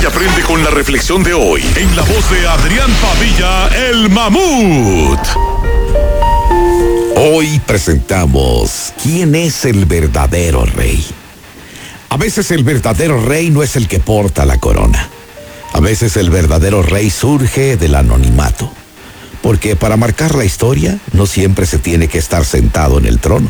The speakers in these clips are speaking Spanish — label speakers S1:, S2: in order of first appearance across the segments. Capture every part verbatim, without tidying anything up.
S1: y aprende con la reflexión de hoy, en la voz de Adrián Padilla, el Mamut.
S2: Hoy presentamos ¿quién es el verdadero rey? A veces el verdadero rey no es el que porta la corona. A veces el verdadero rey surge del anonimato. Porque para marcar la historia no siempre se tiene que estar sentado en el trono.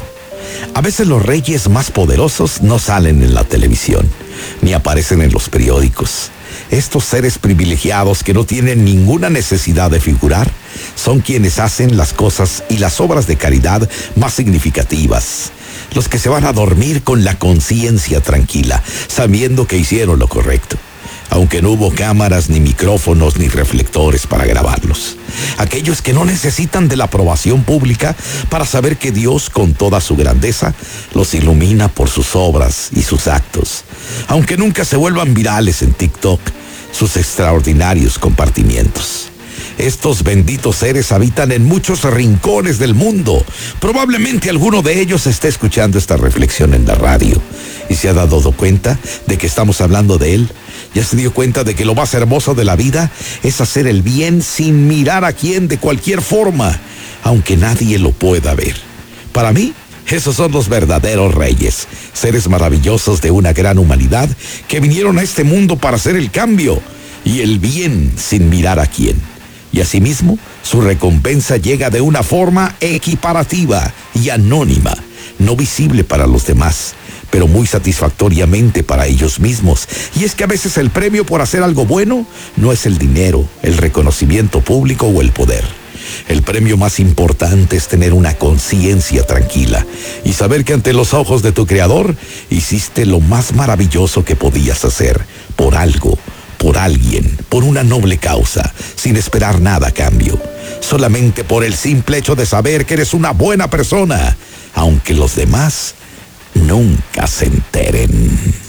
S2: A veces los reyes más poderosos no salen en la televisión, ni aparecen en los periódicos. Estos seres privilegiados que no tienen ninguna necesidad de figurar, son quienes hacen las cosas y las obras de caridad más significativas. Los que se van a dormir con la conciencia tranquila, sabiendo que hicieron lo correcto, aunque no hubo cámaras, ni micrófonos, ni reflectores para grabarlos. Aquellos que no necesitan de la aprobación pública para saber que Dios, con toda su grandeza, los ilumina por sus obras y sus actos, aunque nunca se vuelvan virales en TikTok, sus extraordinarios compartimientos. Estos benditos seres habitan en muchos rincones del mundo. Probablemente alguno de ellos esté escuchando esta reflexión en la radio y se ha dado cuenta de que estamos hablando de él. Ya se dio cuenta de que lo más hermoso de la vida es hacer el bien sin mirar a quién, de cualquier forma, aunque nadie lo pueda ver. Para mí, esos son los verdaderos reyes, seres maravillosos de una gran humanidad que vinieron a este mundo para hacer el cambio y el bien sin mirar a quién. Y asimismo, su recompensa llega de una forma equiparativa y anónima, no visible para los demás, pero muy satisfactoriamente para ellos mismos. Y es que a veces el premio por hacer algo bueno no es el dinero, el reconocimiento público o el poder. El premio más importante es tener una conciencia tranquila y saber que ante los ojos de tu Creador hiciste lo más maravilloso que podías hacer, por algo, por alguien, por una noble causa, sin esperar nada a cambio, solamente por el simple hecho de saber que eres una buena persona, aunque los demás nunca se enteren.